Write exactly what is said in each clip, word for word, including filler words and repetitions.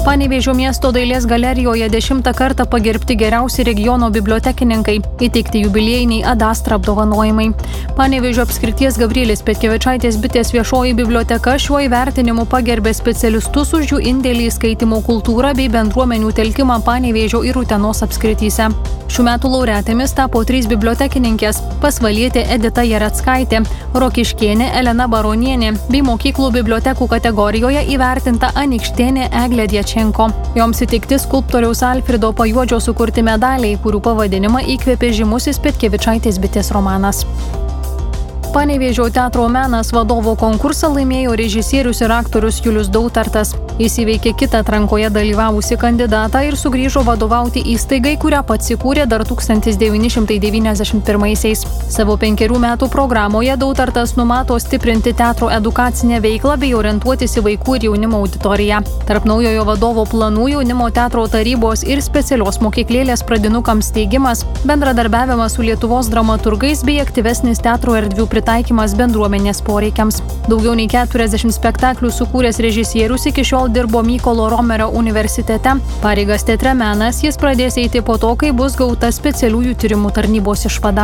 Panevėžio miesto dailės galerijoje dešimtą kartą pagerbti geriausi regiono bibliotekininkai, įteikti jubiliejiniai Adastra apdovanojimai. Panevėžio apskrities Gabrielės Petkevičaitės bitės viešoji biblioteka šiuo įvertinimu pagerbė specialistus už jų indėlį į skaitymo kultūrą bei bendruomenių telkimą Panevėžio ir Utenos apskrityse. Šių metų laureatėmis tapo trys bibliotekininkės – Pasvalietė Edita Jareckaitė, Rokiškėnė Elena Baronienė bei mokyklų bibliotekų kategorijoje įvertinta Anykštėnė Eglė Djačenko. Joms įteikti skulptoriaus Alfredo Pajuodžio sukurti medaliai, kurių pavadinimą įkvėpė žymusis Petkevičaitės bitės romanas. Panevėžio teatro menas vadovo konkursą laimėjo režisierius ir aktorius Julius Dautartas. Jis įveikė kitą atrankoje dalyvavusį kandidatą ir sugrįžo vadovauti įstaigai, kurią pats įkūrė dar tūkstantis devyni šimtai devyniasdešimt pirmaisiais. Savo penkerių metų programoje Dautartas numato stiprinti teatro edukacinę veiklą bei orientuotis į vaikų ir jaunimo auditoriją. Tarp naujojo vadovo planų jaunimo teatro tarybos ir specialios mokyklėlės pradinukams steigimas, bendradarbiavimas su Lietuvos dramaturgais bei aktyvesnis teatro erdvių pritaikymas bendruomenės poreikiams. Daugiau nei keturiasdešimt spektaklių sukūręs režisierius iki šiol dirbo Mykolo Romerio universitete. Pareigas teatre menas jis pradės eiti po to, kai bus gauta specialiųjų tyrimų tarnybos išvada.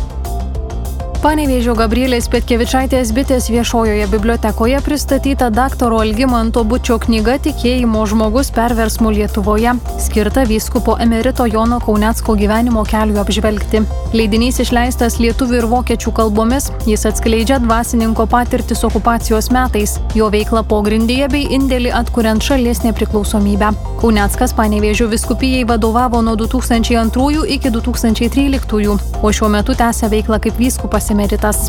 Panevėžio Gabrielės Petkevičaitės bitės viešojoje bibliotekoje pristatyta daktaro Algimanto Bučio knyga Tikėjimo žmogus perversmų Lietuvoje, skirta vyskupo emerito Jono Kaunecko gyvenimo keliui apžvelgti. Leidinys išleistas lietuvių ir vokiečių kalbomis, jis atskleidžia dvasininko patirtis okupacijos metais, jo veiklą pogrindyje bei indėlį atkuriant šalies nepriklausomybę. Kauneckas Panevėžio vyskupijai vadovavo nuo du tūkstančiai antrųjų iki du tūkstančiai tryliktųjų, o šiuo metu tęsia veiklą kaip vyskupas emeritas.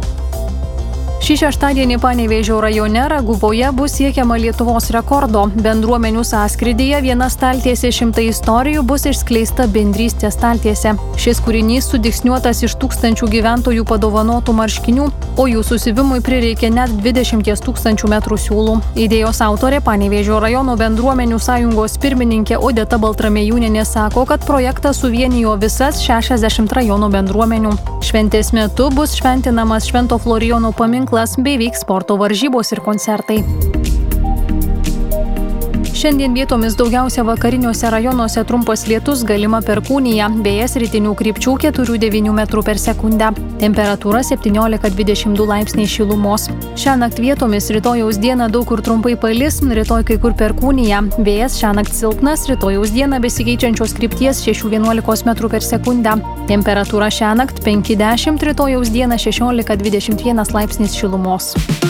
Šį šeštadienį Panevėžio rajone Raguvoje bus siekiama Lietuvos rekordo. Bendruomenių sąskrydyje viena staltiesė šimtai istorijų bus išskleista bendrystės staltiesė. Šis kūrinys sudygsniuotas iš tūkstančių gyventojų padovanotų marškinių, o jų susivimui prireikė net dvidešimties tūkstančių metrų siūlų. Idėjos autorė Panevėžio rajono bendruomenių sąjungos pirmininkė Odeta Baltramėjūnienė sako, kad projektas suvienijo visas šešiasdešimt rajono bendruomenių. Šventės metu bus šventinamas Švento Florijono paminklas bei vyks sporto varžybos ir koncertai. Šiandien vietomis daugiausia vakariniuose rajonuose trumpas lietus, galima perkūnija, vėjas rytinių krypčių keturi devyni metrų per sekundę. Temperatūra septyniolika dvidešimt du laipsniai šilumos. Šiąnakt vietomis rytojaus dieną daug kur trumpai palis, rytoj kai kur perkūnija, vėjas šiąnakt silpnas, rytojaus dieną besikeičiančios krypties šeši vienuolika metrų per sekundę. Temperatūra šiąnakt penki dešimt, rytojaus dieną šešiolika dvidešimt vienas laipsnis šilumos.